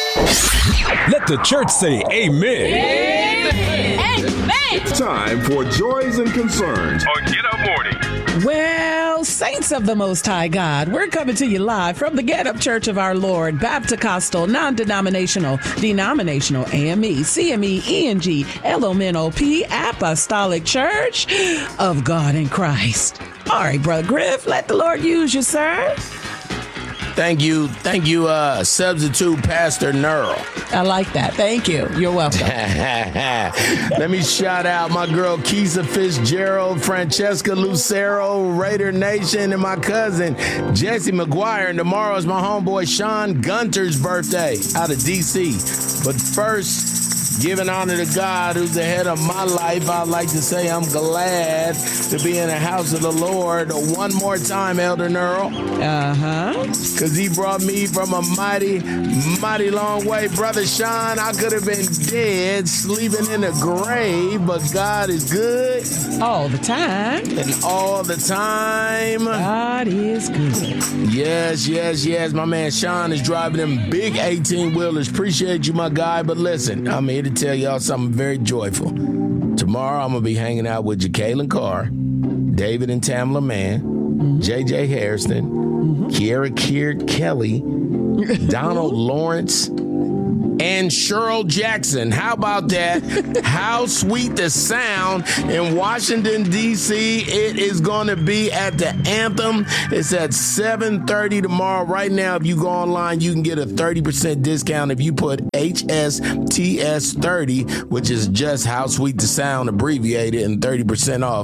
Let the church say amen. Amen. It's time for Joys and Concerns on Get Up Morning. Well, saints of the Most High God, we're coming to you live from the Get Up Church of Our Lord, Baptist-Costal, Non-Denominational, Denominational, AME, CME, ENG, LMNOP, Apostolic Church of God in Christ. All right, Brother Griff, let the Lord use you, sir. Thank you, Substitute Pastor Nerl. I like that. Thank you. You're welcome. Let me shout out my girl Keisha Fitzgerald, Francesca Lucero, Raider Nation, and my cousin Jesse McGuire. And tomorrow is my homeboy Sean Gunter's birthday out of D.C. But first, giving honor to God, who's the head of my life, I'd like to say I'm glad to be in the house of the Lord one more time, Elder Nerl. Because he brought me from a mighty, mighty long way. Brother Sean, I could have been dead, sleeping in a grave, but God is good. All the time. And all the time. God is good. Yes. My man Sean is driving them big 18-wheelers. Appreciate you, my guy. But listen, I'm here to tell y'all something very joyful. Tomorrow, I'm going to be hanging out with Jacqueline Carr, David and Tamla Mann, J.J. Hairston, Kiera Keir Kelly, Donald Lawrence, and Cheryl Jackson. How about that? How sweet the sound in Washington, D.C. It is going to be at the Anthem. It's at 7:30 tomorrow. Right now, if you go online, you can get a 30% discount if you put HSTS30, which is just How Sweet the Sound abbreviated, and 30% off.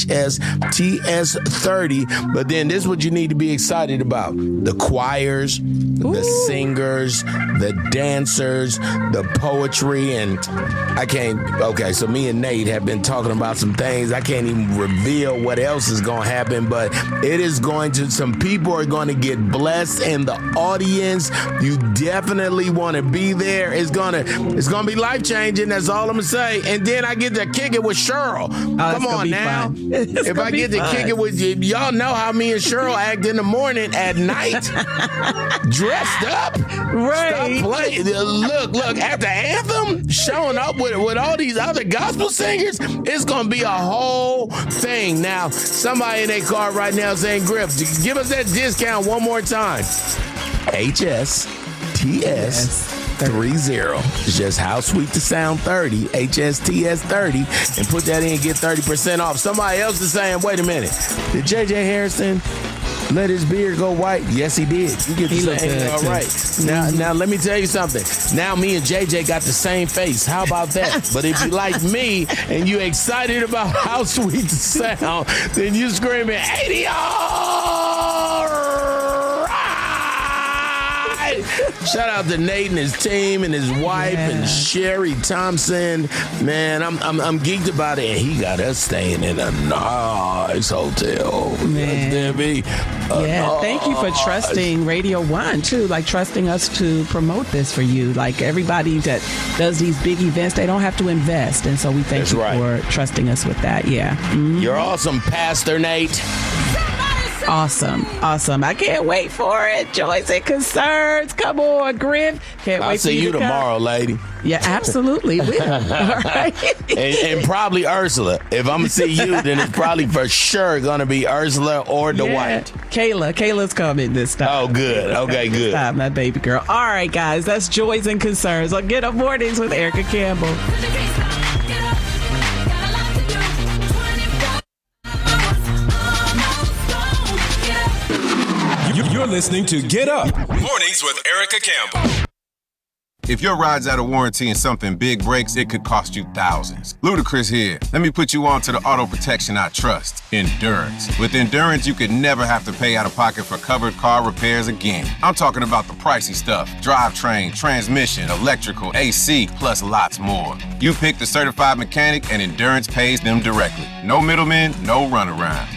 HSTS30. But then this is what you need to be excited about. The choirs, the singers, the dancers, the poetry, and so me and Nate have been talking about some things. I can't even reveal what else is going to happen, but it is some people are going to get blessed in the audience. You definitely want to be there. It's going to be life-changing. That's all I'm going to say. And then I get to kick it with Cheryl. Come on now. If I get to kick it with you, y'all know how me and Cheryl act in the morning, at night, dressed up. Right. Stop playing. Look, at the Anthem, showing up with all these other gospel singers, it's going to be a whole thing. Now, somebody in their car right now saying, Griff, give us that discount one more time. HSTS30. It's just How Sweet the Sound 30, HSTS30, and put that in and get 30% off. Somebody else is saying, wait a minute, did J.J. Harrison let his beard go white? Yes, he did. You get the same. All right. Now, let me tell you something. Now, me and JJ got the same face. How about that? But if you like me and you excited about How Sweet the Sound, then you screaming, ADR! Shout out to Nate and his team and his wife and Sherry Thompson. Man, I'm geeked about it. And he got us staying in a nice hotel. Man. Thank you for trusting Radio 1, too. Like, trusting us to promote this for you. Like, everybody that does these big events, they don't have to invest. And so we thank you for trusting us with that. Yeah. Mm-hmm. You're awesome, Pastor Nate. Awesome. I can't wait for it. Joys and Concerns. Come on, Griff. I'll see you tomorrow, lady. Yeah, absolutely. Will. All right. and probably Ursula. If I'm going to see you, then it's probably for sure going to be Ursula or Dwight. Kayla's coming this time. Oh, good. Okay, good. This time, my baby girl. All right, guys. That's Joys and Concerns on Get Up Mornings with Erica Campbell. You're listening to Get Up Mornings with Erica Campbell. If your ride's out of warranty and something big breaks, it could cost you thousands. Ludacris here. Let me put you on to the auto protection I trust, Endurance. With Endurance, you could never have to pay out of pocket for covered car repairs again. I'm talking about the pricey stuff: drivetrain, transmission, electrical, AC, plus lots more. You pick the certified mechanic and Endurance pays them directly. No middlemen, no runaround.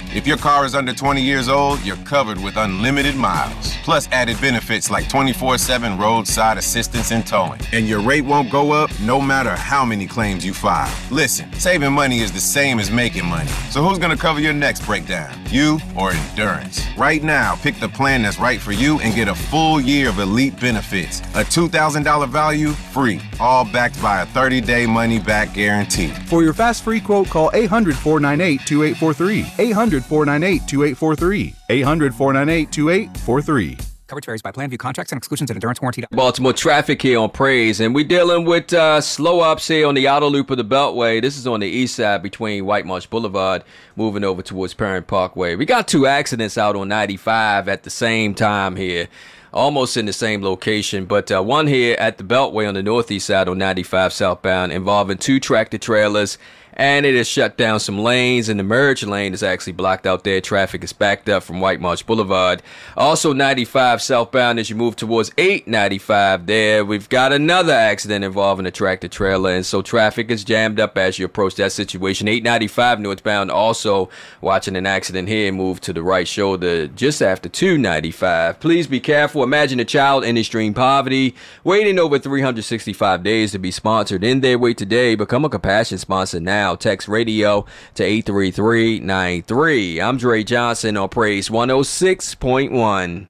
If your car is under 20 years old, you're covered with unlimited miles. Plus added benefits like 24/7 roadside assistance and towing. And your rate won't go up no matter how many claims you file. Listen, saving money is the same as making money. So who's gonna cover your next breakdown? You or Endurance? Right now, pick the plan that's right for you and get a full year of elite benefits. A $2,000 value, free. All backed by a 30-day money-back guarantee. For your fast free quote, call 800-498-2843. 800-498-2843. 800-498-2843. Coverage varies by plan. View contracts and exclusions at Endurance Warranty. Baltimore traffic here on Praise, and we're dealing with slow ups here on the outer loop of the Beltway. This is on the east side between White Marsh Boulevard, moving over towards Parent Parkway. We got 2 accidents out on 95 at the same time here, almost in the same location, but one here at the Beltway on the northeast side on 95 southbound involving 2 tractor trailers. And it has shut down some lanes, and the merge lane is actually blocked out there. Traffic is backed up from White Marsh Boulevard. Also 95 southbound as you move towards 895 there. We've got another accident involving a tractor trailer, and so traffic is jammed up as you approach that situation. 895 northbound also watching an accident here move to the right shoulder just after 295. Please be careful. Imagine a child in extreme poverty waiting over 365 days to be sponsored. In their way today. Become a compassion sponsor now. Text radio to 83393. I'm Dre Johnson on Praise 106.1.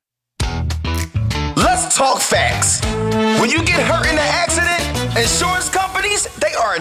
Let's talk facts. When you get hurt in an accident, insurance companies, they are